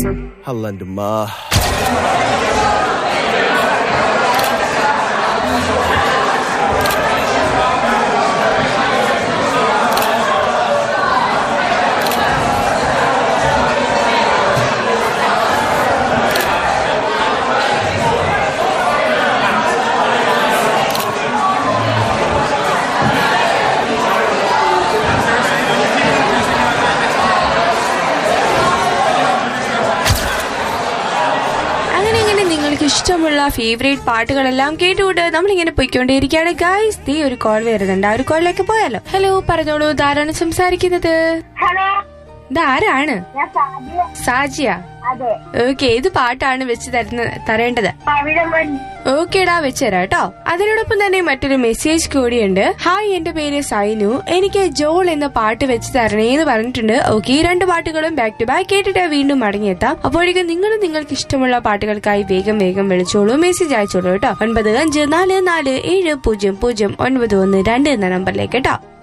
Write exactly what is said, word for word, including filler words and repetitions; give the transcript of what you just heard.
അല്ലന്റുമ്മാ. ഇഷ്ടമുള്ള ഫേവറേറ്റ് പാട്ടുകളെല്ലാം കേട്ടുകൊണ്ട് നമ്മളിങ്ങനെ പോയിക്കൊണ്ടേയിരിക്കുകയാണ് ഗൈസ്. ദേ ഒരു കോൾ വരുന്നുണ്ട്, ആ ഒരു കോളിലേക്ക് പോയാലോ? ഹലോ, പറഞ്ഞോളൂ, ഇതാരാണ് സംസാരിക്കുന്നത്? ഇതാരാണ്? സാജിയ. ഓക്കെ, ഏത് പാട്ടാണ് വെച്ച് തരുന്ന തരേണ്ടത്? ഓക്കേടാ, വെച്ചുതരാം കേട്ടോ. അതിനോടൊപ്പം തന്നെ മറ്റൊരു മെസ്സേജ് കൂടിയുണ്ട്. ഹായ്, എന്റെ പേര് സൈനു, എനിക്ക് ജോൾ എന്ന പാട്ട് വെച്ച് തരണേന്ന് പറഞ്ഞിട്ടുണ്ട്. ഓക്കെ, ഈ രണ്ട് പാട്ടുകളും ബാക്ക് ടു ബാക്ക് കേട്ടിട്ട് വീണ്ടും മടങ്ങിയെത്താം. അപ്പോഴേക്കും നിങ്ങളും നിങ്ങൾക്ക് ഇഷ്ടമുള്ള പാട്ടുകൾക്കായി വേഗം വേഗം വിളിച്ചോളൂ, മെസ്സേജ് അയച്ചോളൂ കേട്ടോ. ഒൻപത് അഞ്ച് നാല് നാല് ഏഴ് പൂജ്യം പൂജ്യം ഒൻപത് ഒന്ന് രണ്ട് എന്ന നമ്പറിലേക്ക് കേട്ടോ.